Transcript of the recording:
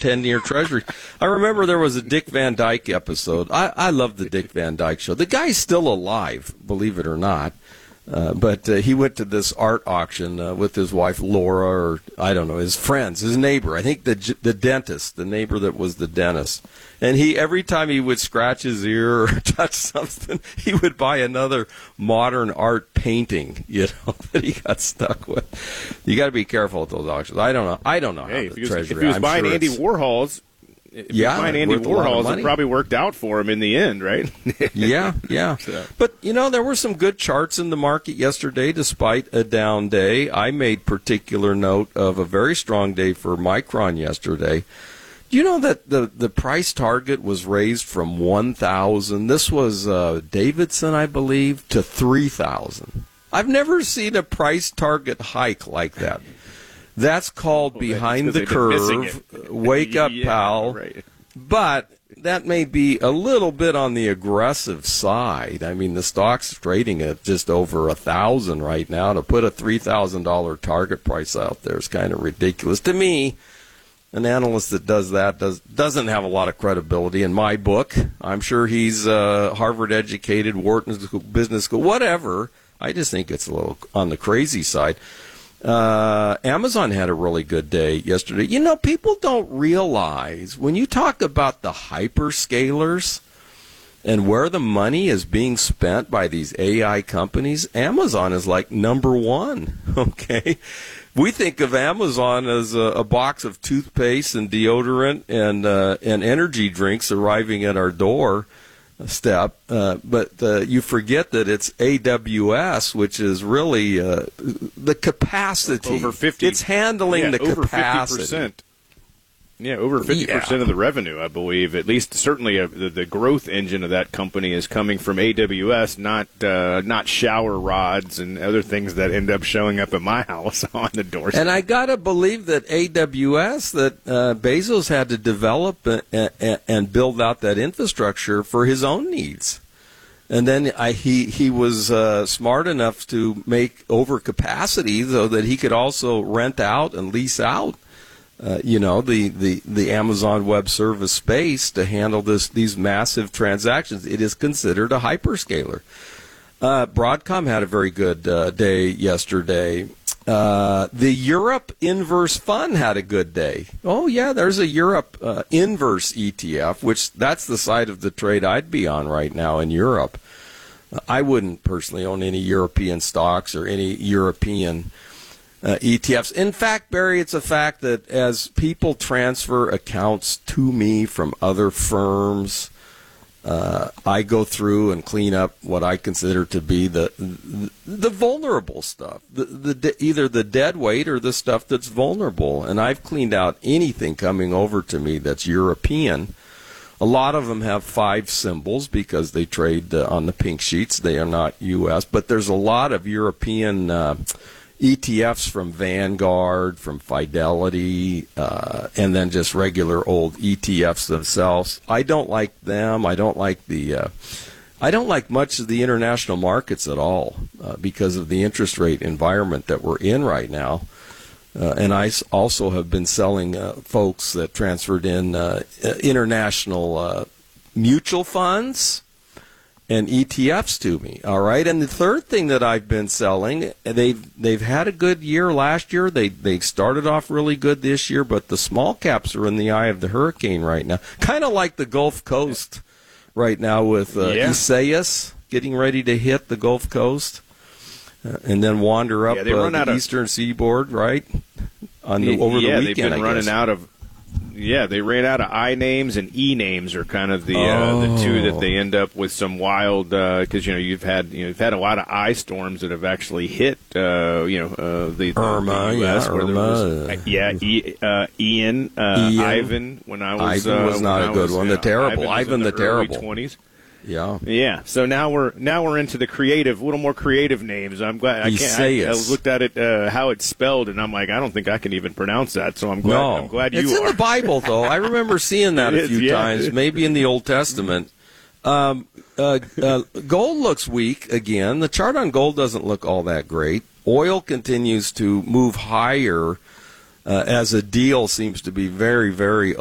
10-year treasury. I remember there was a Dick Van Dyke episode. I love the Dick Van Dyke Show. The guy's still alive, believe it or not. But he went to this art auction with his wife Laura, or I don't know, his friends, his neighbor. I think the dentist, the neighbor that was the dentist. And every time he would scratch his ear or touch something, he would buy another modern art painting, that he got stuck with. You got to be careful with those auctions. I don't know. Hey, how if treasury. he was buying Andy Warhol's. It probably worked out for him in the end, right? Yeah. So. But, there were some good charts in the market yesterday despite a down day. I made particular note of a very strong day for Micron yesterday. Do you know that the price target was raised from 1,000? This was Davidson, I believe, to 3,000. I've never seen a price target hike like that. That's called behind the curve. Wake up, pal. Right. But that may be a little bit on the aggressive side. I mean, the stock's trading at just over 1,000 right now. To put a $3,000 target price out there is kind of ridiculous. To me, an analyst that does that doesn't have a lot of credibility in my book. I'm sure he's Harvard educated, Wharton Business School, whatever. I just think it's a little on the crazy side. Amazon had a really good day yesterday. People don't realize when you talk about the hyperscalers and where the money is being spent by these AI companies, Amazon is like number one, okay? We think of Amazon as a box of toothpaste and deodorant and energy drinks arriving at our door step, but you forget that it's AWS, which is really the capacity. Over 50. It's handling the over capacity. 50%. Yeah, over 50% of the revenue, I believe. At least, certainly, the growth engine of that company is coming from AWS, not shower rods and other things that end up showing up at my house on the doorstep. And I gotta believe that AWS, that Bezos had to develop and build out that infrastructure for his own needs. And then he was smart enough to make overcapacity so that he could also rent out and lease out the Amazon Web Service space to handle these massive transactions. It is considered a hyperscaler. Broadcom had a very good day yesterday. The Europe Inverse Fund had a good day. Oh, yeah, there's a Europe Inverse ETF, which that's the side of the trade I'd be on right now in Europe. I wouldn't personally own any European stocks or any European ETFs. In fact, Barry, it's a fact that as people transfer accounts to me from other firms, I go through and clean up what I consider to be the vulnerable stuff, either the dead weight or the stuff that's vulnerable. And I've cleaned out anything coming over to me that's European. A lot of them have 5 symbols because they trade on the pink sheets. They are not U.S., but there's a lot of European ETFs from Vanguard, from Fidelity, and then just regular old ETFs themselves. I don't like them. I don't like much of the international markets at all because of the interest rate environment that we're in right now. And I also have been selling folks that transferred in international mutual funds and ETFs to me, all right? And the third thing that I've been selling, they've had a good year last year. They started off really good this year, but the small caps are in the eye of the hurricane right now. Kind of like the Gulf Coast right now with Isaias getting ready to hit the Gulf Coast and then wander up the eastern seaboard, right? Over the weekend, they've been running out of... Yeah, they ran out of I names and E names are kind of the two that they end up with some wild because you've had a lot of I storms that have actually hit the Irma, the US, Irma. Ian, Ivan. When I was Ivan was not a good one. The terrible Ivan the terrible. 20s. Yeah. So now we're into the little more creative names. I'm glad. I looked at it how it's spelled, and I'm like, I don't think I can even pronounce that. So I'm glad. No. I'm glad you it's are. It's in the Bible, though. I remember seeing that a few times, maybe in the Old Testament. Gold looks weak again. The chart on gold doesn't look all that great. Oil continues to move higher as a deal seems to be very, very